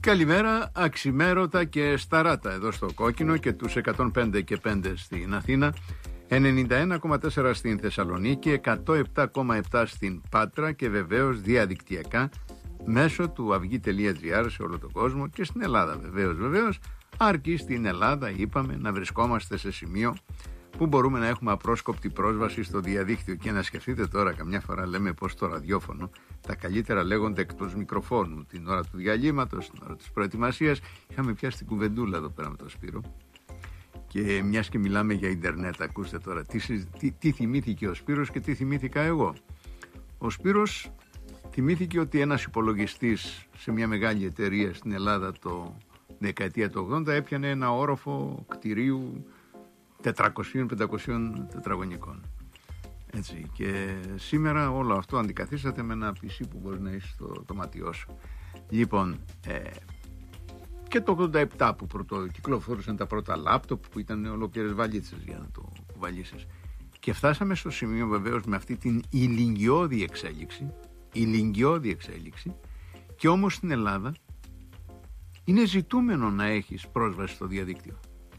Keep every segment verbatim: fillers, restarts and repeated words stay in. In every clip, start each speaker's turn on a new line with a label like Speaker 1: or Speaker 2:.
Speaker 1: Καλημέρα, αξιμέρωτα και σταράτα εδώ στο Κόκκινο και τους εκατόν πέντε και πέντε στην Αθήνα, ενενήντα ένα κόμμα τέσσερα στην Θεσσαλονίκη, εκατόν επτά κόμμα επτά στην Πάτρα και βεβαίως διαδικτυακά μέσω του αυγή τελεία τζι άρ σε όλο τον κόσμο και στην Ελλάδα βεβαίως βεβαίως, αρκεί στην Ελλάδα είπαμε να βρισκόμαστε σε σημείο που μπορούμε να έχουμε απρόσκοπτη πρόσβαση στο διαδίκτυο. Και να σκεφτείτε τώρα, καμιά φορά λέμε πως το ραδιόφωνο τα καλύτερα λέγονται εκτός μικροφώνου. Την ώρα του διαλύματος, την ώρα της προετοιμασίας, είχαμε πιάσει την κουβεντούλα εδώ πέρα με τον Σπύρο. Και μιας και μιλάμε για ίντερνετ, ακούστε τώρα τι, τι, τι θυμήθηκε ο Σπύρος και τι θυμήθηκα εγώ. Ο Σπύρος θυμήθηκε ότι ένας υπολογιστής σε μια μεγάλη εταιρεία στην Ελλάδα το δεκαετία του ογδόντα έπιανε ένα όροφο κτηρίου τετρακόσια με πεντακόσια τετραγωνικών. Έτσι, και σήμερα όλο αυτό αντικαθίσταται με ένα πι σι που μπορεί να έχει στο δωμάτιό σου. Λοιπόν, ε, και το ογδόντα επτά που πρωτο, κυκλοφορούσαν τα πρώτα λάπτοπ που ήταν ολόκληρες βαλίτσες για να το κουβαλήσεις. Και φτάσαμε στο σημείο βεβαίως με αυτή την ηλικιώδη εξέλιξη, ηλικιώδη εξέλιξη, και όμως στην Ελλάδα είναι ζητούμενο να έχεις πρόσβαση στο διαδίκτυο.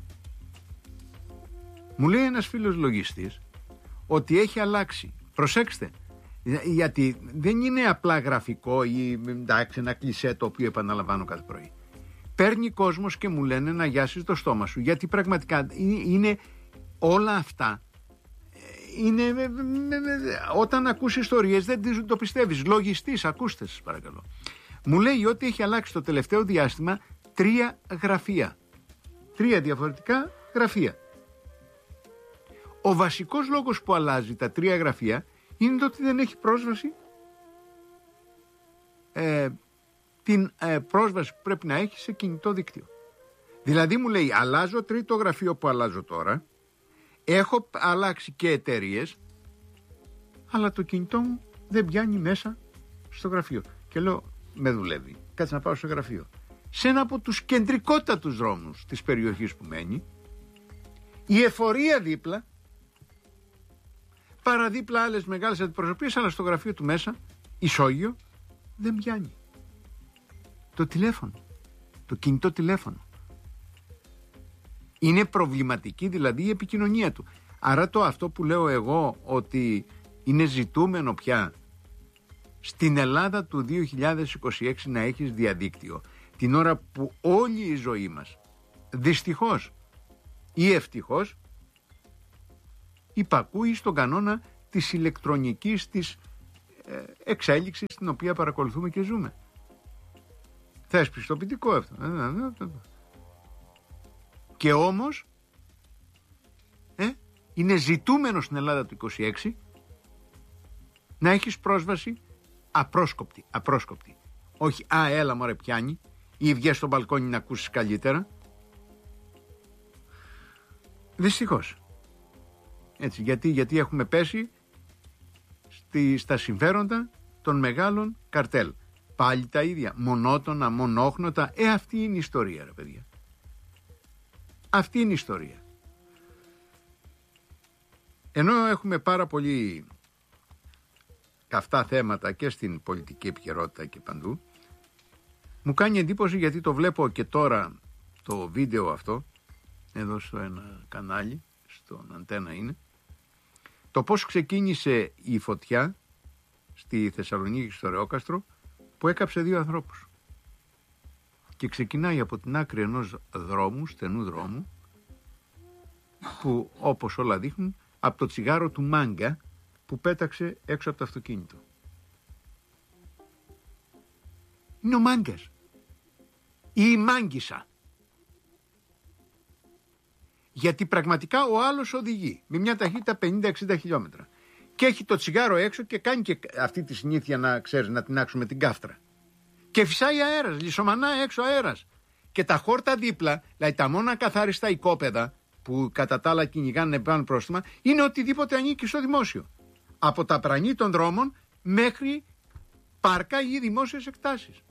Speaker 1: Μου λέει ένας φίλος λογιστής ότι έχει αλλάξει. Προσέξτε, γιατί δεν είναι απλά γραφικό ή εντάξει, ένα κλισέ το οποίο επαναλαμβάνω κάθε πρωί. Παίρνει κόσμος και μου λένε να γιάσεις το στόμα σου, γιατί πραγματικά είναι όλα αυτά. Είναι, όταν ακούς ιστορίες δεν το πιστεύεις. Λογιστής, ακούστε σας παρακαλώ. Μου λέει ότι έχει αλλάξει το τελευταίο διάστημα τρία γραφεία. Τρία διαφορετικά γραφεία. Ο βασικός λόγος που αλλάζει τα τρία γραφεία είναι το ότι δεν έχει πρόσβαση, ε, την ε, πρόσβαση που πρέπει να έχει σε κινητό δίκτυο. Δηλαδή μου λέει, αλλάζω τρίτο γραφείο που αλλάζω τώρα, έχω αλλάξει και εταιρείες, αλλά το κινητό μου δεν πιάνει μέσα στο γραφείο. Και λέω, με δουλεύει, κάτσε να πάω στο γραφείο. Σε ένα από τους κεντρικότατους δρόμους της περιοχής που μένει, η εφορία δίπλα, παραδίπλα άλλες μεγάλες αντιπροσωπείες, αλλά στο γραφείο του μέσα, ισόγειο, δεν πιάνει. Το τηλέφωνο, το κινητό τηλέφωνο. Είναι προβληματική δηλαδή η επικοινωνία του. Άρα το αυτό που λέω εγώ ότι είναι ζητούμενο πια στην Ελλάδα του δύο χιλιάδες είκοσι έξι να έχεις διαδίκτυο, την ώρα που όλη η ζωή μας, δυστυχώς ή ευτυχώς, υπακούει στον κανόνα της ηλεκτρονικής της ε, εξέλιξης την οποία παρακολουθούμε και ζούμε. Θες πιστοποιητικό αυτό. Και όμως ε, είναι ζητούμενο στην Ελλάδα του είκοσι έξι να έχεις πρόσβαση απρόσκοπτη, απρόσκοπτη. Όχι, α, έλα μωρέ πιάνει, ή βγες στο μπαλκόνι να ακούσεις καλύτερα. Δυστυχώς. Έτσι, γιατί, γιατί έχουμε πέσει στη, στα συμφέροντα των μεγάλων καρτέλ. Πάλι τα ίδια, μονότονα, μονόχνοτα. Ε, αυτή είναι η ιστορία, ρε παιδιά. Αυτή είναι η ιστορία. Ενώ έχουμε πάρα πολύ καυτά θέματα και στην πολιτική επικαιρότητα και παντού, μου κάνει εντύπωση, γιατί το βλέπω και τώρα το βίντεο αυτό, εδώ στο ένα κανάλι, στον Αντένα είναι, το πώς ξεκίνησε η φωτιά στη Θεσσαλονίκη και στο Ρεόκαστρο, που έκαψε δύο ανθρώπους. Και ξεκινάει από την άκρη ενός δρόμου, στενού δρόμου, που όπως όλα δείχνουν, από το τσιγάρο του μάγκα που πέταξε έξω από το αυτοκίνητο. Είναι ο μάγκας ή η μάγκισσα. Γιατί πραγματικά ο άλλος οδηγεί με μια ταχύτητα πενήντα εξήντα χιλιόμετρα και έχει το τσιγάρο έξω και κάνει και αυτή τη συνήθεια, να ξέρεις, να την άξουμε την κάφτρα. Και φυσάει αέρας, λισομανά έξω αέρας. Και τα χόρτα δίπλα, δηλαδή τα μόνα καθάριστα οικόπεδα που κατά τα άλλα κυνηγάνε πάνω πρόστιμα, είναι οτιδήποτε ανήκει στο δημόσιο. Από τα πρανή των δρόμων μέχρι πάρκα ή δημόσιες εκτάσεις.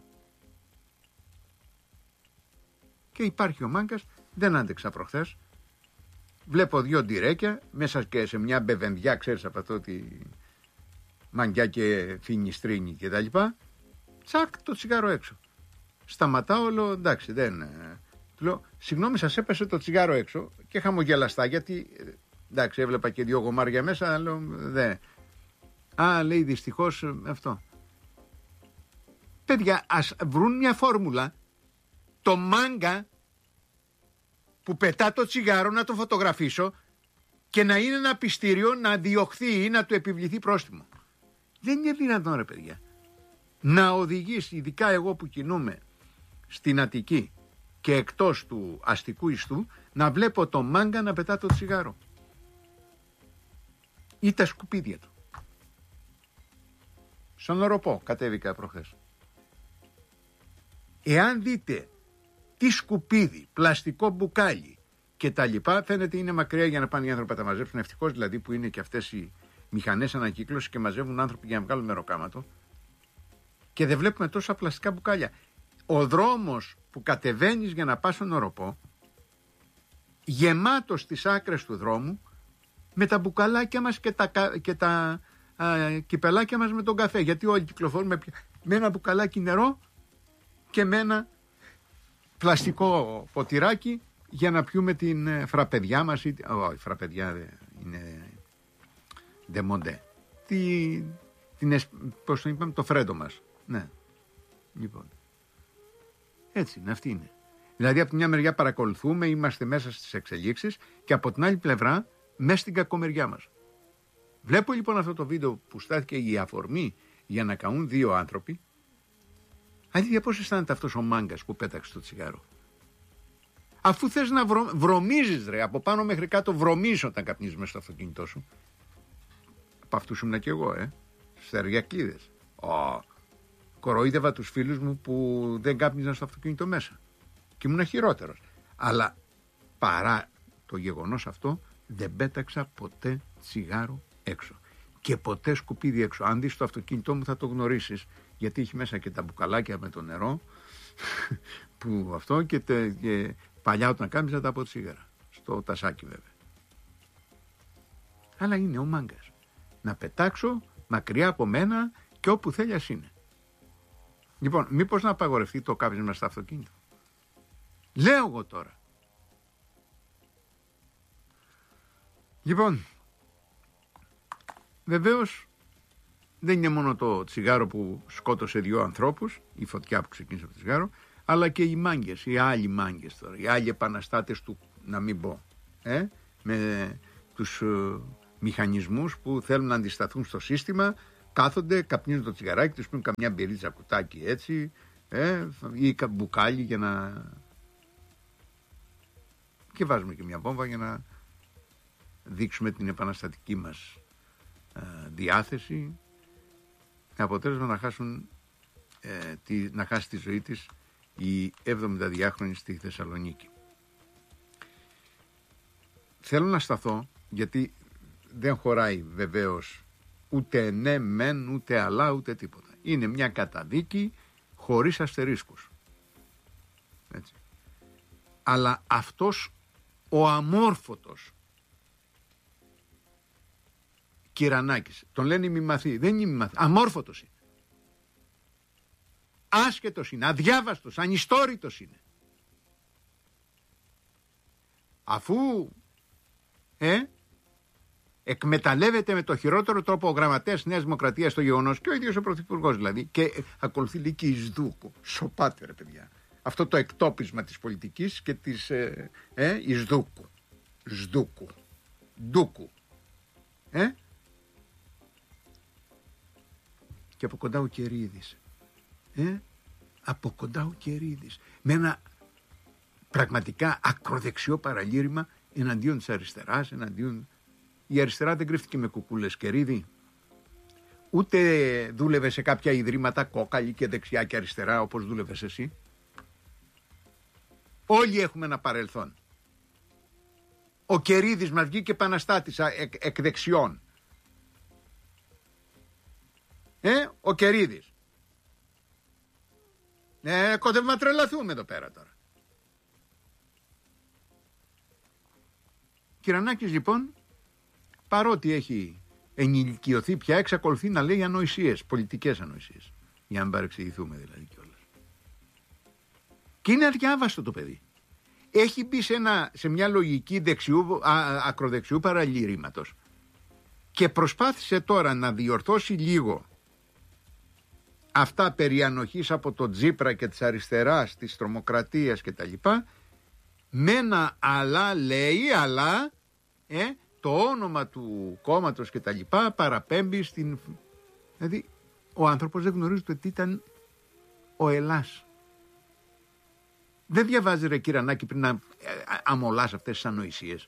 Speaker 1: Και υπάρχει ο μάγκας, δεν άντεξα προχθές. Βλέπω δύο ντυρέκια μέσα και σε μια μπεβενδιά, ξέρεις από αυτό τη μαγκιά και φινιστρίνη και τα λοιπά. Τσακ, το τσιγάρο έξω. σταματάω, λέω εντάξει, δεν. Του λέω, συγγνώμη, σας έπεσε το τσιγάρο έξω, και χαμογελαστά, γιατί εντάξει, έβλεπα και δύο γομάρια μέσα, λέω δεν. Α, λέει, δυστυχώς αυτό. Παιδιά, ας βρουν μια φόρμουλα, το μάγκα που πετά το τσιγάρο να το φωτογραφίσω και να είναι ένα πιστήριο να διωχθεί ή να του επιβληθεί πρόστιμο. Δεν είναι δυνατόν, ρε παιδιά, να οδηγείς, ειδικά εγώ που κινούμαι στην Αττική και εκτός του αστικού ιστού, να βλέπω το μάγκα να πετά το τσιγάρο ή τα σκουπίδια του. Στον Οροπό κατέβηκα προχθές. Εάν δείτε τι σκουπίδι, πλαστικό μπουκάλι και τα λοιπά, φαίνεται είναι μακριά για να πάνε οι άνθρωποι να τα μαζέψουν. Ευτυχώς δηλαδή που είναι και αυτές οι μηχανές ανακύκλωσης και μαζεύουν άνθρωποι για να βγάλουν μεροκάματο, και δεν βλέπουμε τόσα πλαστικά μπουκάλια. Ο δρόμος που κατεβαίνεις για να πας στον Οροπό, γεμάτος στις άκρες του δρόμου με τα μπουκαλάκια μας και τα, και τα α, κυπελάκια μας με τον καφέ. Γιατί όλοι κυκλοφορούμε με ένα μπουκαλάκι νερό και με ένα πλαστικό ποτηράκι για να πιούμε την φραπεδιά μας. Όχι, oh, φραπεδιά είναι ντεμοντέ. Τι, την, πώς το είπαμε, το φρέντο μας. Ναι. Λοιπόν. Έτσι είναι, αυτή είναι. Δηλαδή από τη μια μεριά παρακολουθούμε, είμαστε μέσα στις εξελίξεις, και από την άλλη πλευρά μέσα στην κακομεριά μας. Βλέπω λοιπόν αυτό το βίντεο που στάθηκε η αφορμή για να καούν δύο άνθρωποι. Αλήθεια, πώς αισθάνεται αυτός ο μάγκας που πέταξε το τσιγάρο? Αφού θες να βρο... βρωμίζεις, ρε, από πάνω μέχρι κάτω βρωμίζεις όταν καπνίζεις μέσα στο αυτοκίνητό σου. Από αυτούς ήμουν και εγώ, ε, στεριακλίδες. Oh. Κοροϊδεύα τους φίλους μου που δεν κάπνιζαν στο αυτοκίνητο μέσα. Και ήμουν χειρότερος. Αλλά παρά το γεγονός αυτό, δεν πέταξα ποτέ τσιγάρο έξω. Και ποτέ σκουπίδι έξω. Αν δεις το αυτοκίνητό μου θα το γνωρίσεις, γιατί έχει μέσα και τα μπουκαλάκια με το νερό που αυτό, και, τε, και παλιά όταν κάμιζα τα από τσίγαρα. Στο τασάκι βέβαια. Αλλά είναι ο μάγκας. Να πετάξω μακριά από μένα και όπου θέλει ας είναι. Λοιπόν, μήπως να απαγορευτεί το κάπνισμα στα αυτοκίνητα? Λέω εγώ τώρα. Λοιπόν, βεβαίως δεν είναι μόνο το τσιγάρο που σκότωσε δύο ανθρώπους, η φωτιά που ξεκίνησε από το τσιγάρο, αλλά και οι μάγκες, οι άλλοι μάγκες τώρα, οι άλλοι επαναστάτες του, να μην πω, ε, με τους ε, μηχανισμούς που θέλουν να αντισταθούν στο σύστημα. Κάθονται, καπνίζουν το τσιγαράκι τους, πίνουν καμιά μπυρίτσα κουτάκι έτσι, ε, ή μπουκάλι για να... και βάζουμε και μια βόμβα για να δείξουμε την επαναστατική μας ε, διάθεση. Αποτέλεσμα να χάσουν ε, τη, να χάσει τη ζωή της η εβδομηνταδυάχρονη στη Θεσσαλονίκη. Θέλω να σταθώ, γιατί δεν χωράει βεβαίως ούτε ναι μεν, ούτε αλλά, ούτε τίποτα. Είναι μια καταδίκη χωρίς αστερίσκους. Έτσι. Αλλά αυτός ο αμόρφωτος Κυρανάκης, τον λένε μημαθή, δεν είναι μημαθή, αμόρφωτος είναι. Άσχετος είναι, αδιάβαστος, ανιστόρητος είναι. Αφού ε, εκμεταλλεύεται με το χειρότερο τρόπο ο γραμματέας Νέας Δημοκρατίας το γεγονός, και ο ίδιος ο Πρωθυπουργός δηλαδή, και ακολουθεί λύκη εις δούκου. Σοπάτε ρε παιδιά. Αυτό το εκτόπισμα της πολιτικής και της ε, ε, εις δούκου. Σδούκου. Ντούκου. Ε? Και από κοντά ο Κερίδης. Ε? Από κοντά ο Κερίδης. Με ένα πραγματικά ακροδεξιό παραλήρημα εναντίον της αριστεράς, εναντίον... Η αριστερά δεν κρύφτηκε με κουκούλες, Κερίδη. Ούτε δούλευε σε κάποια ιδρύματα κόκαλη και δεξιά και αριστερά όπως δούλευες εσύ. Όλοι έχουμε ένα παρελθόν. Ο Κερίδης μας βγήκε επαναστάτης εκ, εκ δεξιών. Ε, ο Κερίδης. Ε, κοντεύουμε να τρελαθούμε εδώ πέρα τώρα. Κυρανάκης λοιπόν, παρότι έχει ενηλικιωθεί πια, εξακολουθεί να λέει ανοησίες, πολιτικές ανοησίες. Για να μην παρεξηγηθούμε δηλαδή κιόλας. Και είναι αδιάβαστο το παιδί. Έχει μπει σε, ένα, σε μια λογική δεξιού, α, ακροδεξιού παραλυρήματος και προσπάθησε τώρα να διορθώσει λίγο αυτά περί ανοχής από το Τζίπρα και της αριστεράς, της τρομοκρατίας και τα λοιπά, με ένα αλλά λέει, αλλά ε, το όνομα του κόμματος και τα λοιπά παραπέμπει στην... Δηλαδή ο άνθρωπος δεν γνωρίζει το τι ήταν ο Ελλάς. Δεν διαβάζει ρε Κυρανάκη πριν να αμολάς αυτές τις ανοησίες.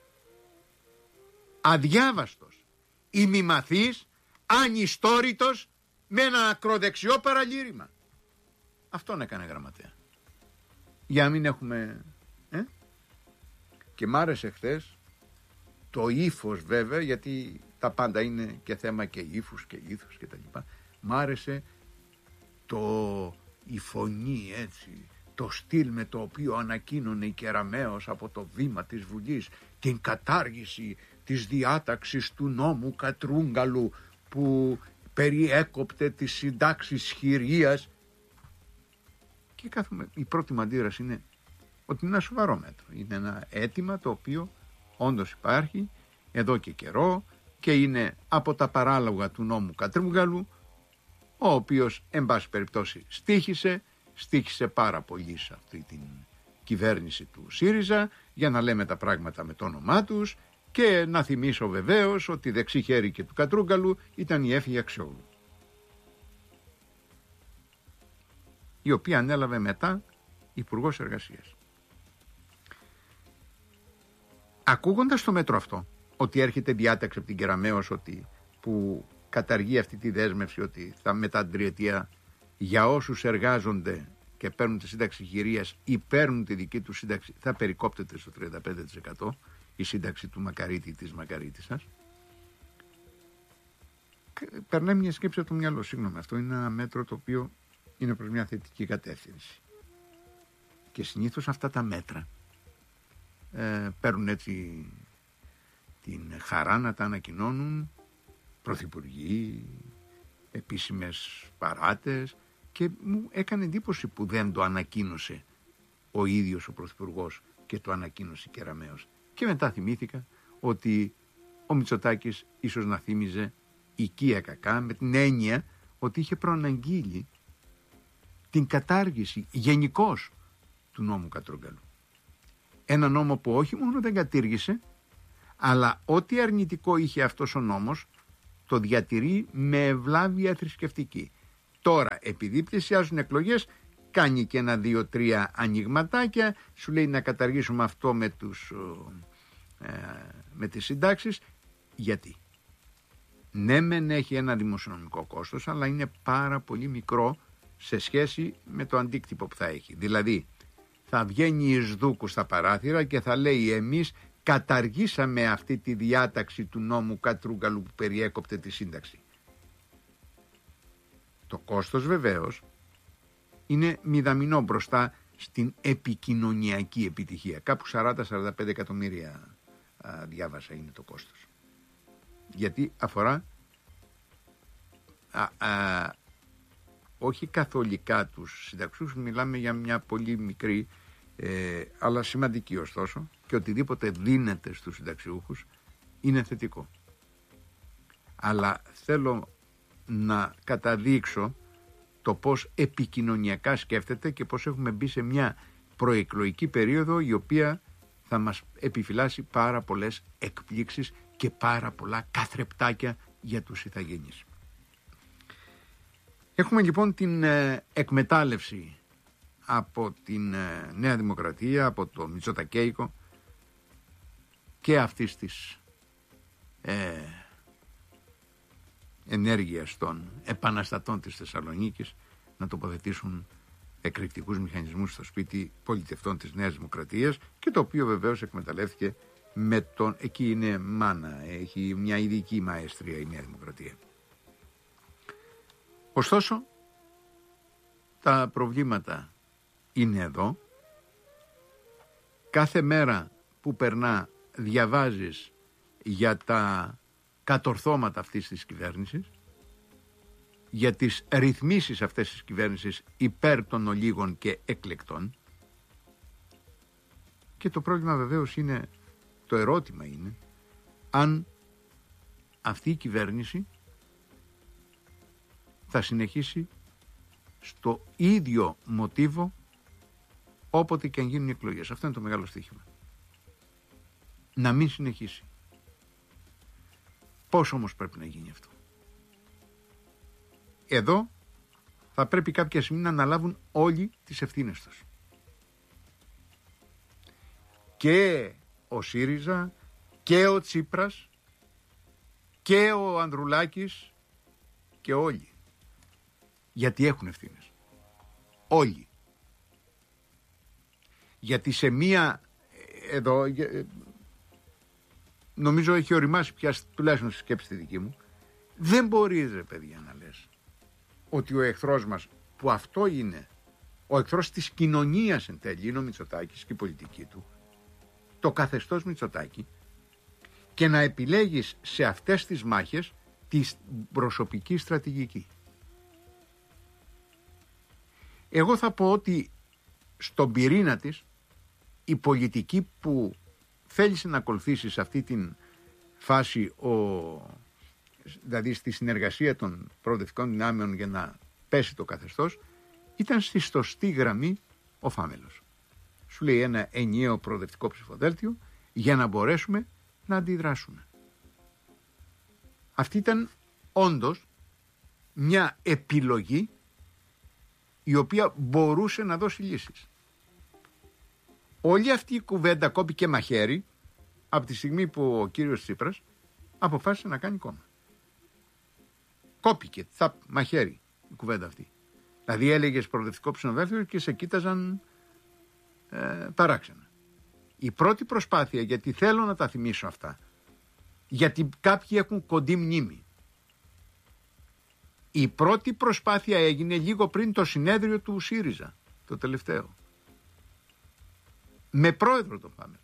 Speaker 1: Αδιάβαστος, ημιμαθής, ανιστόρητος, με ένα ακροδεξιό παραλήρημα. Αυτόν έκανε γραμματέα. Για να μην έχουμε... Ε? Και μ' άρεσε χθες το ύφος βέβαια, γιατί τα πάντα είναι και θέμα και ύφους και ήθους και τα λοιπά. Μ' άρεσε το... η φωνή έτσι, το στυλ με το οποίο ανακοίνωνε η Κεραμέως από το βήμα της Βουλής την κατάργηση της διάταξης του νόμου Κατρούγκαλου που περιέκοπτε τις συντάξεις χειρίας. Και κάθομαι, η πρώτη μου αντίδραση είναι ότι είναι ένα σοβαρό μέτρο. Είναι ένα αίτημα το οποίο όντως υπάρχει εδώ και καιρό και είναι από τα παράλογα του νόμου Κατρούγκαλου, ο οποίος εν πάση περιπτώσει στοίχησε, στοίχησε πάρα πολύ σε αυτή την κυβέρνηση του ΣΥΡΙΖΑ, για να λέμε τα πράγματα με το όνομά τους. Και να θυμίσω βεβαίως ότι δεξί χέρι και του Κατρούγκαλου ήταν η Έφη Αξιόγλου, η οποία ανέλαβε μετά Υπουργός Εργασίας. Ακούγοντας το μέτρο αυτό, ότι έρχεται διάταξη από την Κεραμέως ότι, που καταργεί αυτή τη δέσμευση ότι θα μετά την τριετία για όσους εργάζονται και παίρνουν τη σύνταξη χειρίας ή παίρνουν τη δική του σύνταξη θα περικόπτεται στο τριάντα πέντε τοις εκατό η σύνταξη του Μακαρίτη ή της Μακαρίτισσας. Περνάει μια σκέψη από το μυαλό. Συγγνώμη, αυτό είναι ένα μέτρο το οποίο είναι προς μια θετική κατεύθυνση. Και συνήθως αυτά τα μέτρα ε, παίρνουν έτσι την χαρά να τα ανακοινώνουν πρωθυπουργοί, επίσημες παράτες, και μου έκανε εντύπωση που δεν το ανακοίνωσε ο ίδιος ο πρωθυπουργός και το ανακοίνωσε η Κεραμέως. Και μετά θυμήθηκα ότι ο Μητσοτάκης ίσως να θύμιζε οικία κακά, με την έννοια ότι είχε προαναγγείλει την κατάργηση γενικώς του νόμου Κατρούγκαλου. Ένα νόμο που όχι μόνο δεν κατήργησε, αλλά ό,τι αρνητικό είχε αυτός ο νόμος το διατηρεί με ευλάβεια θρησκευτική. Τώρα, επειδή πλησιάζουν εκλογές, κάνει και ένα, δύο, τρία ανοιγματάκια, σου λέει να καταργήσουμε αυτό με, τους, ε, με τις συντάξεις. Γιατί? Ναι, μεν έχει ένα δημοσιονομικό κόστος, αλλά είναι πάρα πολύ μικρό σε σχέση με το αντίκτυπο που θα έχει. Δηλαδή, θα βγαίνει εις δούκου στα παράθυρα και θα λέει εμείς καταργήσαμε αυτή τη διάταξη του νόμου Κατρούγκαλου που περιέκοπτε τη σύνταξη. Το κόστος βεβαίως είναι μηδαμινό μπροστά στην επικοινωνιακή επιτυχία. Κάπου σαράντα με σαράντα πέντε εκατομμύρια α, διάβασα είναι το κόστος. Γιατί αφορά α, α, όχι καθολικά τους συνταξιούς, μιλάμε για μια πολύ μικρή ε, αλλά σημαντική ωστόσο, και οτιδήποτε δίνεται στους συνταξιούχους είναι θετικό. Αλλά θέλω να καταδείξω το πώς επικοινωνιακά σκέφτεται και πώς έχουμε μπει σε μια προεκλογική περίοδο η οποία θα μας επιφυλάσει πάρα πολλές εκπλήξεις και πάρα πολλά καθρεπτάκια για τους ηθαγενείς. Έχουμε λοιπόν την ε, εκμετάλλευση από την ε, Νέα Δημοκρατία, από το Μητσοτακέικο και αυτής της ε, ενέργειας των επαναστατών της Θεσσαλονίκης να τοποθετήσουν εκρηκτικούς μηχανισμούς στο σπίτι πολιτευτών της Νέας Δημοκρατίας, και το οποίο βεβαίως εκμεταλλεύτηκε με τον... Εκεί είναι μάνα, έχει μια ειδική μαέστρια η Νέα Δημοκρατία. Ωστόσο, τα προβλήματα είναι εδώ. Κάθε μέρα που περνά διαβάζεις για τα κατορθώματα αυτής της κυβέρνησης, για τις ρυθμίσεις αυτές της κυβέρνησης υπέρ των ολίγων και εκλεκτών, Και το πρόβλημα βεβαίως είναι, το ερώτημα είναι, αν αυτή η κυβέρνηση θα συνεχίσει στο ίδιο μοτίβο όποτε και αν γίνουν οι εκλογές. Αυτό είναι το μεγάλο στοίχημα. Να μην συνεχίσει. Πώς όμως πρέπει να γίνει αυτό? Εδώ θα πρέπει κάποια στιγμή να αναλάβουν όλοι τις ευθύνες τους. Και ο ΣΥΡΙΖΑ και ο Τσίπρας και ο Ανδρουλάκης και όλοι. Γιατί έχουν ευθύνες. Όλοι. Γιατί σε μία, εδώ, νομίζω έχει οριμάσει πια τουλάχιστον στη σκέψη τη δική μου, δεν μπορείς ρε παιδιά να λες ότι ο εχθρός μας, που αυτό είναι, ο εχθρός της κοινωνίας εν τέλει, είναι ο Μητσοτάκης και η πολιτική του, το καθεστώς Μητσοτάκη, και να επιλέγεις σε αυτές τις μάχες τη προσωπική στρατηγική. Εγώ θα πω ότι στον πυρήνα της η πολιτική που θέλησε να ακολουθήσει σε αυτή την φάση, ο, δηλαδή στη συνεργασία των προοδευτικών δυνάμεων για να πέσει το καθεστώς, ήταν στη σωστή γραμμή ο Φάμελος. Σου λέει ένα ενιαίο προοδευτικό ψηφοδέλτιο για να μπορέσουμε να αντιδράσουμε. Αυτή ήταν όντως μια επιλογή η οποία μπορούσε να δώσει λύσεις. Όλη αυτή η κουβέντα κόπηκε μαχαίρι από τη στιγμή που ο κύριος Τσίπρας αποφάσισε να κάνει κόμμα. Κόπηκε, θα μαχαίρι η κουβέντα αυτή. Δηλαδή έλεγες προοδευτικό ψηφοδέλτιο και σε κοίταζαν ε, παράξενα. Η πρώτη προσπάθεια, γιατί θέλω να τα θυμίσω αυτά, γιατί κάποιοι έχουν κοντή μνήμη, η πρώτη προσπάθεια έγινε λίγο πριν το συνέδριο του ΣΥΡΙΖΑ, το τελευταίο, με πρόεδρο τον Φάμελο.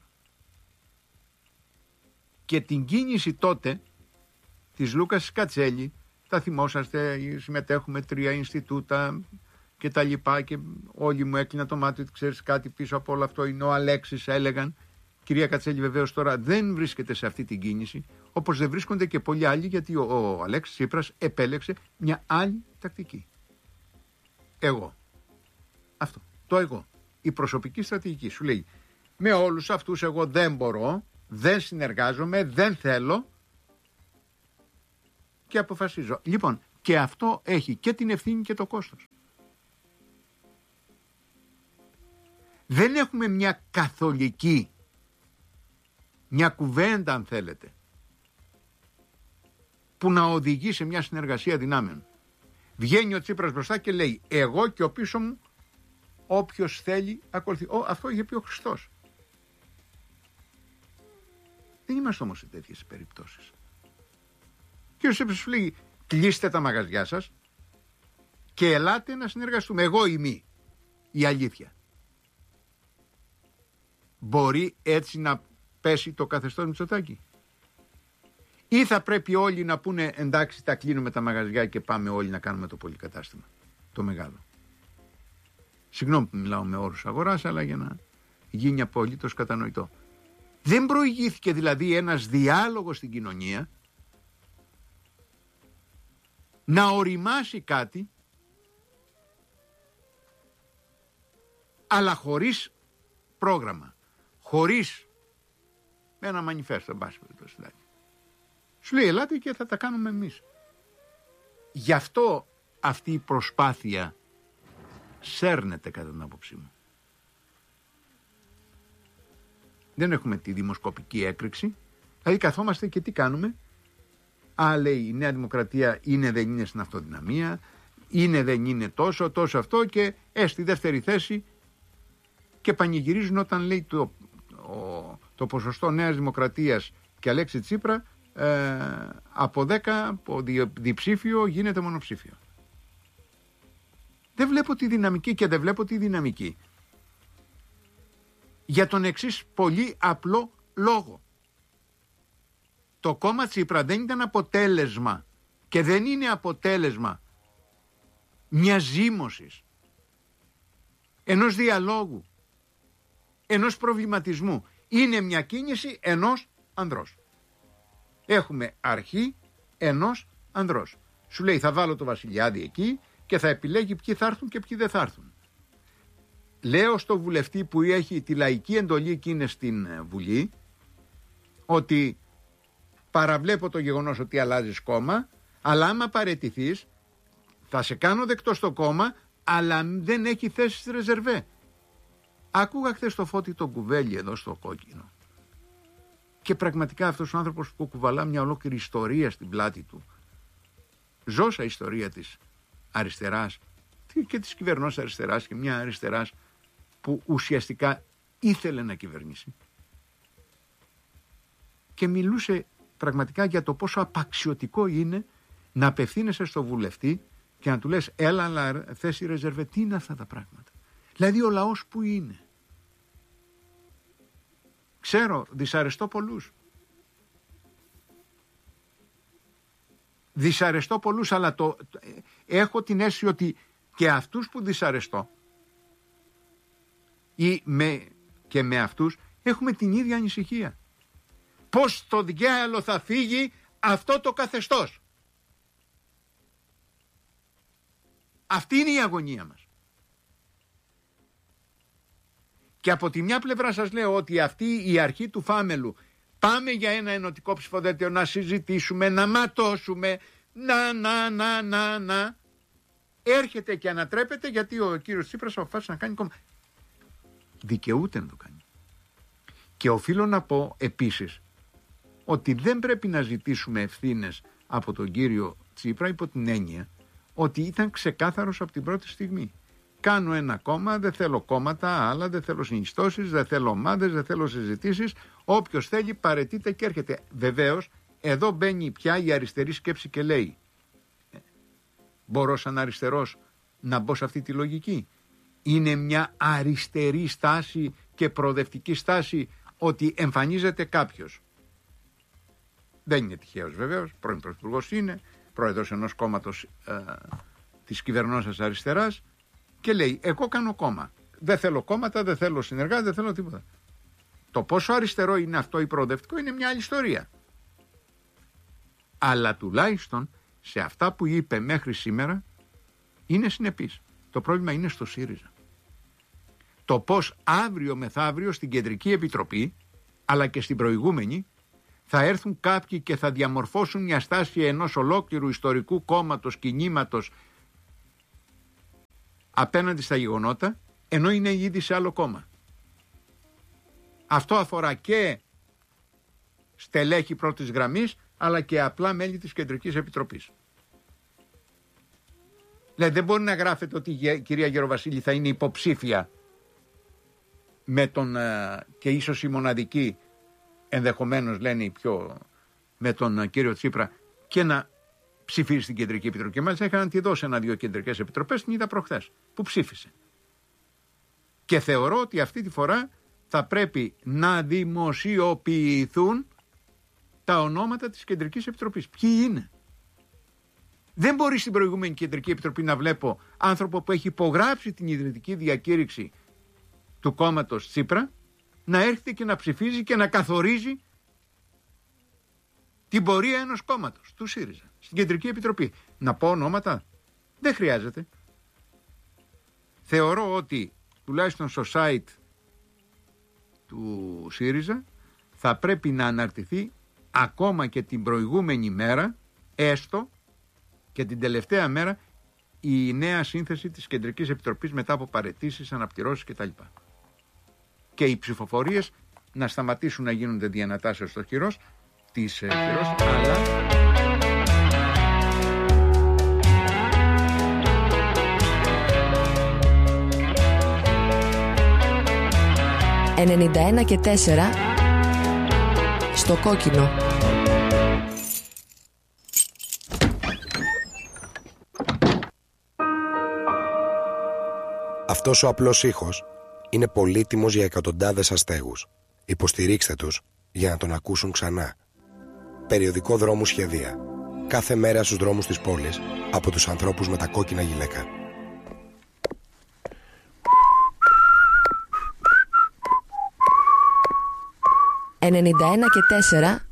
Speaker 1: Και την κίνηση τότε της Λούκας Κατσέλη, τα θυμόσαστε, συμμετέχουμε τρία Ινστιτούτα και τα λοιπά, και όλοι μου έκλεινα το μάτι ότι ξέρεις κάτι, πίσω από όλο αυτό είναι ο Αλέξης, έλεγαν. Κυρία Κατσέλη βεβαίως τώρα δεν βρίσκεται σε αυτή την κίνηση, όπως δεν βρίσκονται και πολλοί άλλοι, γιατί ο, ο Αλέξης Τσίπρας επέλεξε μια άλλη τακτική. Εγώ. Αυτό. Το εγώ. Η προσωπική στρατηγική σου λέει, με όλους αυτούς εγώ δεν μπορώ, δεν συνεργάζομαι, δεν θέλω και αποφασίζω. Λοιπόν, και αυτό έχει και την ευθύνη και το κόστος. Δεν έχουμε μια καθολική, μια κουβέντα αν θέλετε, που να οδηγεί σε μια συνεργασία δυνάμεων. Βγαίνει ο Τσίπρας μπροστά και λέει, εγώ και ο πίσω μου όποιος θέλει ακολουθεί. Ο, αυτό είχε πει ο Χριστός. Δεν είμαστε όμως σε τέτοιες περιπτώσεις. Και ο Τσίπρας σου λέει, κλείστε τα μαγαζιά σας και ελάτε να συνεργαστούμε. Εγώ είμαι η αλήθεια. Μπορεί έτσι να πέσει το καθεστώς Μητσοτάκη? Ή θα πρέπει όλοι να πούνε, εντάξει, τα κλείνουμε τα μαγαζιά και πάμε όλοι να κάνουμε το πολυκατάστημα, το μεγάλο? Συγγνώμη που μιλάω με όρους αγοράς, αλλά για να γίνει απολύτως κατανοητό. Δεν προηγήθηκε δηλαδή ένας διάλογος στην κοινωνία να οριμάσει κάτι, αλλά χωρίς πρόγραμμα, χωρίς ένα μανιφέστο, εν πάση περιπτώσει. Σου λέει, ελάτε και θα τα κάνουμε εμείς. Γι' αυτό αυτή η προσπάθεια σέρνεται κατά την άποψή μου. Δεν έχουμε τη δημοσκοπική έκρηξη. Δηλαδή καθόμαστε και τι κάνουμε? Α, λέει, η Νέα Δημοκρατία είναι δεν είναι στην αυτοδυναμία, είναι δεν είναι τόσο, τόσο αυτό, και ε, στη δεύτερη θέση, και πανηγυρίζουν όταν λέει το, ο, το ποσοστό Νέας Δημοκρατίας και Αλέξη Τσίπρα ε, από δέκα, από δι, διψήφιο γίνεται μονοψήφιο. Δεν βλέπω τη δυναμική και δεν βλέπω τη δυναμική για τον εξής πολύ απλό λόγο. Το κόμμα Τσίπρα δεν ήταν αποτέλεσμα και δεν είναι αποτέλεσμα μιας ζήμωσης, ενός διαλόγου, ενός προβληματισμού. Είναι μια κίνηση ενός ανδρός. Έχουμε αρχή ενός ανδρός. Σου λέει θα βάλω το Βασιλιάδη εκεί και θα επιλέγει ποιοι θα έρθουν και ποιοι δεν θα έρθουν. Λέω στο βουλευτή που έχει τη λαϊκή εντολή και είναι στην Βουλή ότι παραβλέπω το γεγονός ότι αλλάζεις κόμμα, αλλά άμα παραιτηθείς θα σε κάνω δεκτό στο κόμμα, αλλά δεν έχει θέση ρεζερβέ. Άκουγα χθες το Φώτη τον Κουβέλη εδώ στο Κόκκινο και πραγματικά αυτός ο άνθρωπος που κουβαλά μια ολόκληρη ιστορία στην πλάτη του, ζώσα ιστορία της αριστεράς και της κυβερνός αριστεράς και μια αριστεράς που ουσιαστικά ήθελε να κυβερνήσει και μιλούσε πραγματικά για το πόσο απαξιωτικό είναι να απευθύνεσαι στο βουλευτή και να του λες έλα αλλά θέση ρεζερβέ. Τι είναι αυτά τα πράγματα? Δηλαδή ο λαός που είναι? Ξέρω, δυσαρεστώ πολλούς. Δυσαρεστώ πολλούς, αλλά το, έχω την αίσθηση ότι και αυτούς που δυσαρεστώ ή με, και με αυτούς έχουμε την ίδια ανησυχία. Πώς στο διάλο θα φύγει αυτό το καθεστώς? Αυτή είναι η αγωνία μας. Και από τη μια πλευρά σας λέω ότι αυτή η αρχή του φάμελου, πάμε για ένα ενωτικό ψηφοδέλτιο να συζητήσουμε, να ματώσουμε, να, να, να, να, να, έρχεται και ανατρέπεται γιατί ο κύριος Τσίπρας αποφάσισε να κάνει κόμμα. Δικαιούται να το κάνει. Και οφείλω να πω επίσης ότι δεν πρέπει να ζητήσουμε ευθύνες από τον κύριο Τσίπρα υπό την έννοια ότι ήταν ξεκάθαρος από την πρώτη στιγμή. Κάνω ένα κόμμα, δεν θέλω κόμματα άλλα, δεν θέλω συνιστώσεις, δεν θέλω ομάδες, δεν θέλω συζητήσεις. Όποιος θέλει παραιτείται και έρχεται. Βεβαίως, εδώ μπαίνει πια η αριστερή σκέψη και λέει μπορώ σαν αριστερός να μπω σε αυτή τη λογική? Είναι μια αριστερή στάση και προοδευτική στάση ότι εμφανίζεται κάποιος. Δεν είναι τυχαίος βεβαίως, πρώην πρωθυπουργός είναι, πρόεδρος ενός κόμματος ε, της κυβερνώσας αριστεράς και λέει εγώ κάνω κόμμα. Δεν θέλω κόμματα, δεν θέλω συνεργάτες, δεν θέλω τίποτα. Το πόσο αριστερό είναι αυτό ή προοδευτικό είναι μια άλλη ιστορία. Αλλά τουλάχιστον σε αυτά που είπε μέχρι σήμερα είναι συνεπής. Το πρόβλημα είναι στο ΣΥΡΙΖΑ. Το πώς αύριο μεθαύριο στην Κεντρική Επιτροπή αλλά και στην προηγούμενη θα έρθουν κάποιοι και θα διαμορφώσουν μια στάση ενός ολόκληρου ιστορικού κόμματος, κινήματος απέναντι στα γεγονότα, ενώ είναι ήδη σε άλλο κόμμα. Αυτό αφορά και στελέχη πρώτης γραμμής, αλλά και απλά μέλη της Κεντρικής Επιτροπής. Δηλαδή δεν μπορεί να γράφεται ότι η κυρία Γεροβασίλη θα είναι υποψήφια με τον, και ίσως η μοναδική, ενδεχομένως λένε οι πιο, με τον κύριο Τσίπρα, και να ψηφίσει στην Κεντρική Επιτροπή. Και μάλιστα είχαν τη δώσει ένα-δύο κεντρικές επιτροπές, την είδα προχθές, που ψήφισε. Και θεωρώ ότι αυτή τη φορά θα πρέπει να δημοσιοποιηθούν τα ονόματα της Κεντρικής Επιτροπής. Ποιοι είναι? Δεν μπορεί στην προηγούμενη Κεντρική Επιτροπή να βλέπω άνθρωπο που έχει υπογράψει την ιδρυτική διακήρυξη του κόμματος Τσίπρα να έρχεται και να ψηφίζει και να καθορίζει την πορεία ενός κόμματος, του ΣΥΡΙΖΑ, στην Κεντρική Επιτροπή. Να πω ονόματα? Δεν χρειάζεται. Θεωρώ ότι τουλάχιστον στο site του ΣΥΡΙΖΑ θα πρέπει να αναρτηθεί ακόμα και την προηγούμενη μέρα, έστω και την τελευταία μέρα, η νέα σύνθεση της Κεντρικής Επιτροπής μετά από παραιτήσεις, αναπτυρώσεις κτλ. Και οι ψηφοφορίες να σταματήσουν να γίνονται διανατάσεως στο χειρός, της χειρός, αλλά...
Speaker 2: ενενήντα ένα και τέσσερα στο Κόκκινο.
Speaker 3: Αυτός ο απλός ήχος είναι πολύτιμος για εκατοντάδες αστέγους. Υποστηρίξτε τους για να τον ακούσουν ξανά. Περιοδικό Δρόμου Σχεδία. Κάθε μέρα στους δρόμους της πόλης από τους ανθρώπους με τα κόκκινα γυλαίκα.
Speaker 2: ενενήντα ένα και τέσσερα